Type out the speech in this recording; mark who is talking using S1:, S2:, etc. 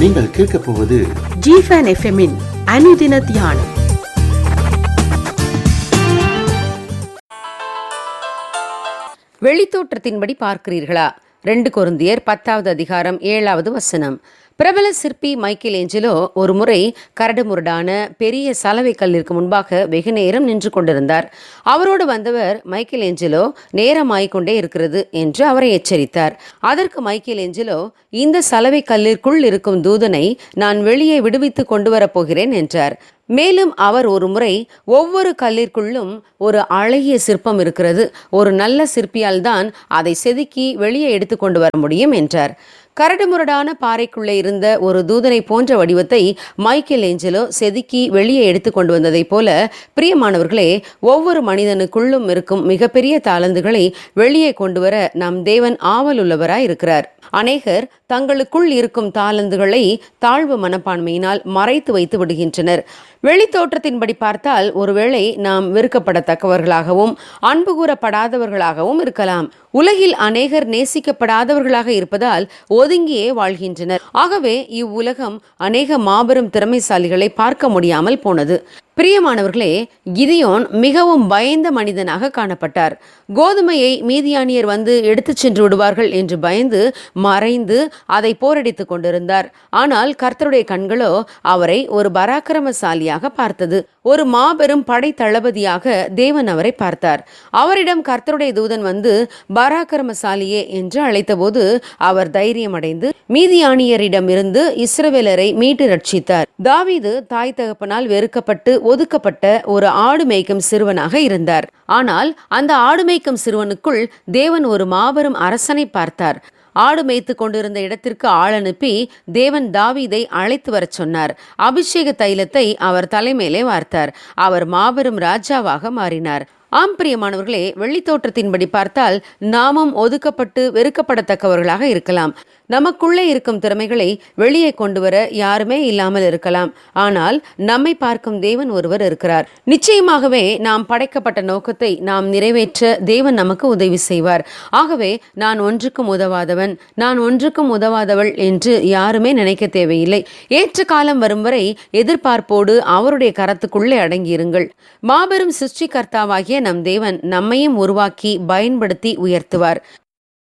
S1: நீங்கள் கேட்கப் போவது
S2: ஜிஃபன் எஃப்எம்மின் அனுதின தியானம். வெளித்தோற்றத்தின்படி பார்க்கிறீர்களா? 2 கொரிந்தியர் 10வது அதிகாரம் 7வது வசனம். பிரபல சிற்பி மைக்கேல் ஏஞ்சலோ ஒரு முறை கரடுமுரடான பெரிய சலவை கல்லிற்கு முன்பாக வெகு நேரம் நின்று கொண்டிருந்தார். அவரோடு வந்தவர், மைக்கேல் ஏஞ்சலோ நேரமாய்கொண்டே இருக்கிறது என்று அவரை எச்சரித்தார். அதற்கு மைக்கேல் ஏஞ்சலோ, இந்த சலவை கல்லிற்குள் இருக்கும் தூதனை நான் வெளியே விடுவித்து கொண்டு வரப்போகிறேன் என்றார். மேலும் அவர் ஒரு முறை, ஒவ்வொரு கல்லிற்குள்ளும் ஒரு அழகிய சிற்பம் இருக்கிறது, ஒரு நல்ல சிற்பியால் தான் அதை செதுக்கி வெளியே எடுத்து கொண்டு வர முடியும் என்றார். கரடுமுரடான பாறைக்குள்ளே இருந்த ஒரு தூதனை போன்ற வடிவத்தை மைக்கேல் ஏஞ்சலோ செதுக்கி வெளியே எடுத்து கொண்டு வந்ததை போல, பிரியமானவர்களே, ஒவ்வொரு மனிதனுக்குள்ளும் இருக்கும் மிகப்பெரிய தாளந்துகளை வெளியே கொண்டு வர நம் தேவன் ஆவலுள்ளவராய் இருக்கிறார். அநேகர் தங்களுக்குள் இருக்கும் தாளந்துகளை தாழ்வு மனப்பான்மையினால் மறைத்து வைத்து விடுகின்றனர். வெளித்தோற்றத்தின்படி பார்த்தால் ஒருவேளை நாம் வெறுக்கப்படத்தக்கவர்களாகவும் அன்பு கூறப்படாதவர்களாகவும் இருக்கலாம். உலகில் அநேகர் நேசிக்கப்படாதவர்களாக இருப்பதால் ஒதுங்கியே வாழ்கின்றனர். ஆகவே இவ்வுலகம் அநேக மாபெரும் திறமைசாலிகளை பார்க்க முடியாமல் போனது. பிரியமானவர்களே, கிதியோன் மிகவும் பயந்த மனிதனாக காணப்பட்டார். கோதுமையை மீதியானியர் வந்து எடுத்து சென்று விடுவார்கள் என்று பயந்து மறைந்து அதை போரடித்து கொண்டிருந்தார். ஆனால் கர்த்தருடைய கண்களோ அவரை ஒரு பராக்கிரமசாலியாக பார்த்தது. ஒரு மாபெரும் படை தளபதியாக தேவன் அவரை பார்த்தார். அவரிடம் கர்த்தருடைய தூதன் வந்து பராக்கிரமசாலியே என்று அழைத்தபோது அவர் தைரியமடைந்து மீதியானியரிடம் இருந்து இஸ்ரவேலரை மீட்டு ரட்சித்தார். தாவீது தாய் தகப்பனால் வெறுக்கப்பட்டு ஒதுக்கப்பட்ட ஒரு ஆடு மேய்க்கும் சிறுவனாக இருந்தார். ஆனால் அந்த ஆடு மேய்க்கும் சிறுவனுக்குள் தேவன் ஒரு மாபெரும் அரசனை பார்த்தார். ஆடு மேய்த்து கொண்டிருந்த இடத்திற்கு ஆள் அனுப்பி தேவன் தாவீதை அழைத்து வரச் சொன்னார். அபிஷேக தைலத்தை அவர் தலைமையிலே வார்த்தார். அவர் மாபெரும் ராஜாவாக மாறினார். ஆம் பிரியமானவர்களே, வெளித்தோற்றத்தின்படி பார்த்தால் நாமும் ஒதுக்கப்பட்டு வெறுக்கப்படத்தக்கவர்களாக இருக்கலாம். நமக்குள்ளே இருக்கும் திறமைகளை வெளியே கொண்டு வர யாருமே இல்லாமல் இருக்கலாம். ஆனால் நம்மை பார்க்கும் தேவன் ஒருவர் இருக்கிறார். நிச்சயமாகவே நாம் படைக்கப்பட்ட நோக்கத்தை நாம் நிறைவேற்ற தேவன் நமக்கு உதவி செய்வார். ஆகவே நான் ஒன்றுக்கும் உதவாதவன், நான் ஒன்றுக்கும் உதவாதவள் என்று யாருமே நினைக்க தேவையில்லை. ஏற்ற காலம் வரும் வரை எதிர்பார்ப்போடு அவருடைய கரத்துக்குள்ளே அடங்கியிருங்கள். மாபெரும் சிருஷ்டிகர்த்தாவாகிய நம் தேவன் நம்மையும் உருவாக்கி பயன்படுத்தி உயர்த்துவார்.